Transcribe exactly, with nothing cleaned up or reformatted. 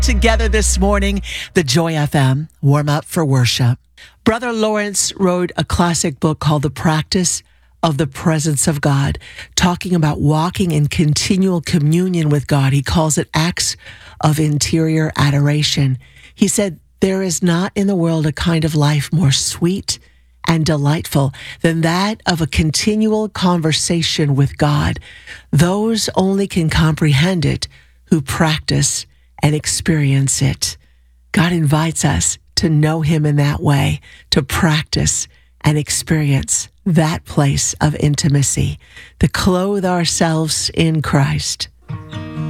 Together this morning, the Joy F M warm up for worship. Brother Lawrence wrote a classic book called The Practice of the Presence of God, talking about walking in continual communion with God. He calls it acts of interior adoration. He said, there is not in the world a kind of life more sweet and delightful than that of a continual conversation with God. Those only can comprehend it who practice and experience it. God invites us to know him in that way, to practice and experience that place of intimacy, to clothe ourselves in Christ.